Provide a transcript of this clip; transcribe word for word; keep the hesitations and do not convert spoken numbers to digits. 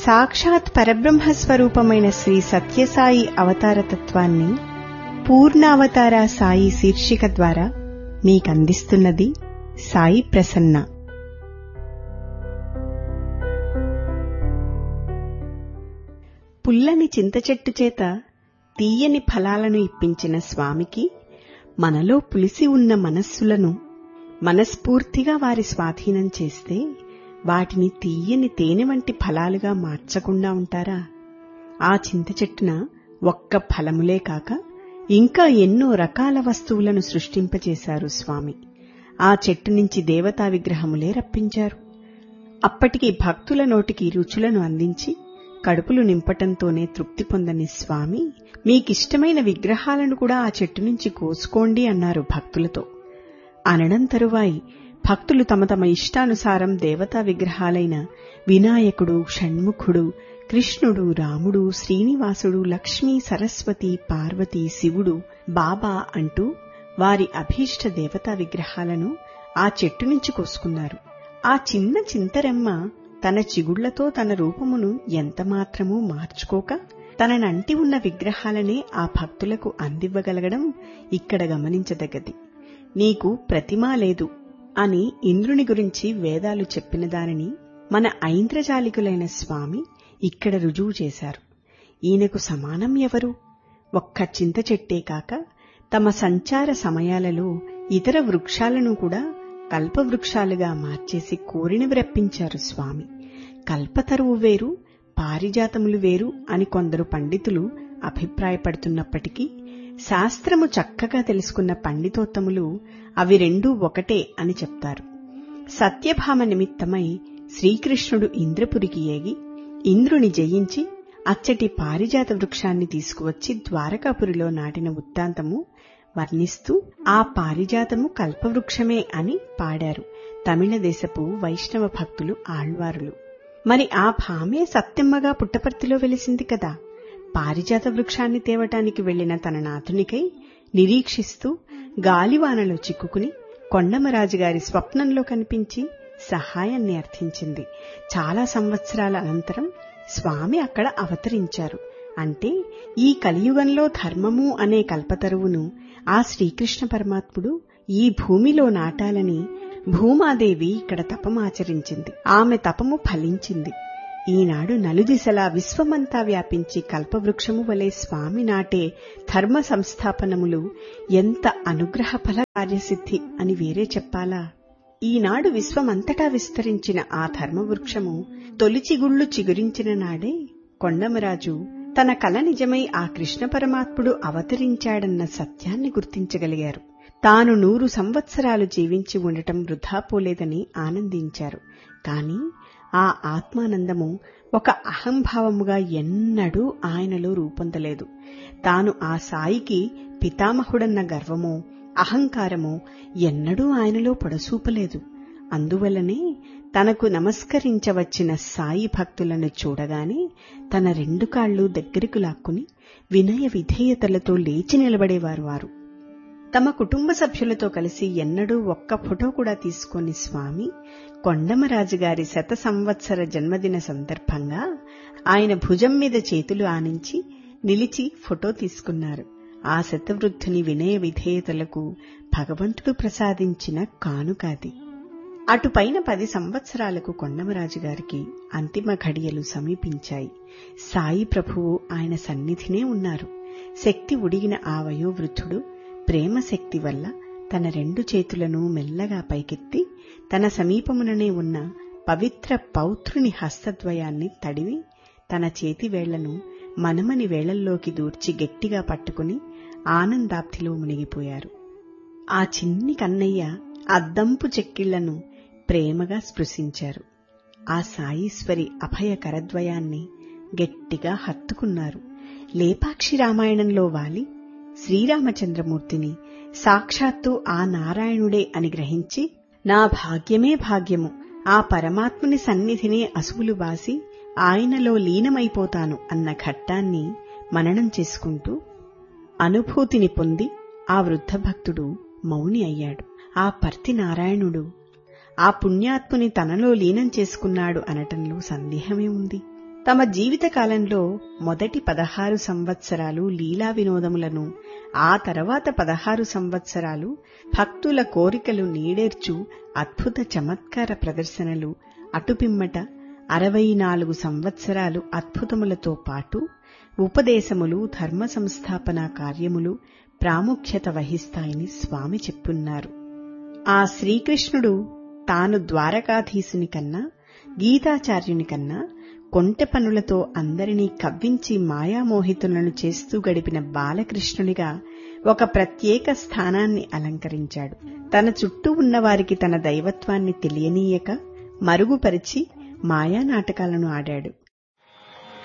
సాక్షాత్ పరబ్రహ్మస్వరూపమైన శ్రీ సత్యసాయి అవతారతత్వాన్ని పూర్ణావతార సాయి శీర్షిక ద్వారా మీకందిస్తున్నది సాయి ప్రసన్న. పుల్లని చింతచెట్టు చేత తీయని ఫలాలను ఇప్పించిన స్వామికి మనలో పులిసి ఉన్న మనస్సులను మనస్ఫూర్తిగా వారి స్వాధీనం చేస్తే వాటిని తీయని తేనె వంటి ఫలాలుగా మార్చకుండా ఉంటారా? ఆ చింతచెట్టున ఒక్క ఫలములే కాక ఇంకా ఎన్నో రకాల వస్తువులను సృష్టింపచేశారు స్వామి. ఆ చెట్టు నుంచి దేవతా విగ్రహములే రప్పించారు. అప్పటికి భక్తుల నోటికి రుచులను అందించి కడుపులు నింపటంతోనే తృప్తి పొందని స్వామి, మీకిష్టమైన విగ్రహాలను కూడా ఆ చెట్టు నుంచి కోసుకోండి అన్నారు భక్తులతో. అనడం తరువాయి భక్తులు తమ తమ ఇష్టానుసారం దేవతా విగ్రహాలైన వినాయకుడు, షణ్ముఖుడు, కృష్ణుడు, రాముడు, శ్రీనివాసుడు, లక్ష్మీ, సరస్వతి, పార్వతి, శివుడు, బాబా అంటూ వారి అభీష్ట దేవతా విగ్రహాలను ఆ చెట్టు నుంచి కోసుకున్నారు. ఆ చిన్న చింతరెమ్మ తన చిగుళ్లతో తన రూపమును ఎంతమాత్రమూ మార్చుకోక తననంటి ఉన్న విగ్రహాలనే ఆ భక్తులకు అందివ్వగలగడం ఇక్కడ గమనించదగ్గది. నీకు ప్రతిమా లేదు అని ఇంద్రుని గురించి వేదాలు చెప్పిన దానిని మన ఐంద్రజాలికులైన స్వామి ఇక్కడ రుజువు చేశారు. ఈయనకు సమానం ఎవరు? ఒక్క చింత చెట్టే కాక తమ సంచార సమయాలలో ఇతర వృక్షాలను కూడా కల్పవృక్షాలుగా మార్చేసి కోరినవి రప్పించారు స్వామి. కల్పతరువు వేరు, పారిజాతములు వేరు అని కొందరు పండితులు అభిప్రాయపడుతున్నప్పటికీ శాస్త్రము చక్కగా తెలుసుకున్న పండితోత్తములు అవి రెండూ ఒకటే అని చెప్తారు. సత్యభామ నిమిత్తమై శ్రీకృష్ణుడు ఇంద్రపురికి ఏగి ఇంద్రుని జయించి అచ్చటి పారిజాత వృక్షాన్ని తీసుకువచ్చి ద్వారకాపురిలో నాటిన వృత్తాంతము వర్ణిస్తూ ఆ పారిజాతము కల్పవృక్షమే అని పాడారు తమిళ దేశపు వైష్ణవ భక్తులు ఆళ్వారులు. మరి ఆ భామే సత్యమ్మగా పుట్టపర్తిలో వెలిసింది కదా. పారిజాత వృక్షాన్ని తేవటానికి వెళ్లిన తన నాథునికై నిరీక్షిస్తూ గాలివానలో చిక్కుకుని కొండమరాజుగారి స్వప్నంలో కనిపించి సహాయాన్ని అర్థించింది. చాలా సంవత్సరాల అనంతరం స్వామి అక్కడ అవతరించారు. అంటే ఈ కలియుగంలో ధర్మము అనే కల్పతరువును ఆ శ్రీకృష్ణ పరమాత్ముడు ఈ భూమిలో నాటాలని భూమాదేవి ఇక్కడ తపమాచరించింది. ఆమె తపము ఫలించింది. ఈనాడు నలుదిశలా విశ్వమంతా వ్యాపించి కల్పవృక్షము వలె స్వామి నాటే ధర్మ సంస్థాపనములు ఎంత అనుగ్రహఫల కార్యసిద్ధి అని వేరే చెప్పాలా? ఈనాడు విశ్వమంతటా విస్తరించిన ఆ ధర్మవృక్షము తొలిచిగుళ్లు చిగురించిన నాడే కొండమరాజు తన కల నిజమై ఆ కృష్ణ పరమాత్ముడు అవతరించాడన్న సత్యాన్ని గుర్తించగలిగారు. తాను నూరు సంవత్సరాలు జీవించి ఉండటం వృధా పోలేదని ఆనందించారు. కాని ఆ ఆత్మానందము ఒక అహంభావముగా ఎన్నడూ ఆయనలో రూపొందలేదు. తాను ఆ సాయికి పితామహుడన్న గర్వమో అహంకారమో ఎన్నడూ ఆయనలో పొడసూపలేదు. అందువల్లనే తనకు నమస్కరించవచ్చిన సాయి భక్తులను చూడగానే తన రెండు కాళ్లు దగ్గరకు లాక్కుని వినయ విధేయతలతో లేచి నిలబడేవారు. వారు తమ కుటుంబ సభ్యులతో కలిసి ఎన్నడూ ఒక్క ఫోటో కూడా తీసుకోని స్వామి కొండమరాజుగారి శత సంవత్సర జన్మదిన సందర్భంగా ఆయన భుజం మీద చేతులు ఆనించి నిలిచి ఫోటో తీసుకున్నారు. ఆ శతవృద్ధుని వినయ విధేయతలకు భగవంతుడు ప్రసాదించిన కానుకాది. అటుపైన పది సంవత్సరాలకు కొండమరాజుగారికి అంతిమ ఘడియలు సమీపించాయి. సాయి ప్రభువు ఆయన సన్నిధినే ఉన్నారు. శక్తి ఉడిగిన ఆ వయోవృద్ధుడు ప్రేమశక్తి వల్ల తన రెండు చేతులను మెల్లగా పైకెత్తి తన సమీపముననే ఉన్న పవిత్ర పౌత్రుని హస్తద్వయాన్ని తడివి తన చేతివేళ్లను మనమని వేళ్లల్లోకి దూర్చి గట్టిగా పట్టుకుని ఆనందాబ్ధిలో మునిగిపోయారు. ఆ చిన్ని కన్నయ్య అద్దంపు చెక్కిళ్లను ప్రేమగా స్పృశించారు. ఆ సాయీశ్వరి అభయ కరద్వయాన్ని గట్టిగా హత్తుకున్నారు. లేపాక్షి రామాయణంలో వాలి శ్రీరామచంద్రమూర్తిని సాక్షాత్తు ఆ నారాయణుడే అని గ్రహించి నా భాగ్యమే భాగ్యము, ఆ పరమాత్ముని సన్నిధినే అసువులు బాసి ఆయనలో లీనమైపోతాను అన్న ఘట్టాన్ని మననం చేసుకుంటూ అనుభూతిని పొంది ఆ వృద్ధ భక్తుడు మౌని అయ్యాడు. ఆ పర్తి నారాయణుడు ఆ పుణ్యాత్ముని తనలో లీనం చేసుకున్నాడు అనటంలో సందేహమే ఉంది. తమ జీవితకాలంలో మొదటి పదహారు సంవత్సరాలు లీలా వినోదములను, ఆ తర్వాత పదహారు సంవత్సరాలు భక్తుల కోరికలు నీడేర్చు అద్భుత చమత్కార ప్రదర్శనలు, అటుపిమ్మట అరవై నాలుగు సంవత్సరాలు అద్భుతములతో పాటు ఉపదేశములు, ధర్మ సంస్థాపనా కార్యములు ప్రాముఖ్యత వహిస్తాయని స్వామి చెప్పున్నారు. ఆ శ్రీకృష్ణుడు తాను ద్వారకాధీశుని కన్నా, గీతాచార్యుని కన్నా కొంటె పనులతో అందరినీ కవ్వించి మాయామోహితులను చేస్తూ గడిపిన బాలకృష్ణునిగా ఒక ప్రత్యేక స్థానాన్ని అలంకరించాడు. తన చుట్టూ ఉన్నవారికి తన దైవత్వాన్ని తెలియనీయక మరుగుపరిచి మాయా నాటకాలను ఆడాడు.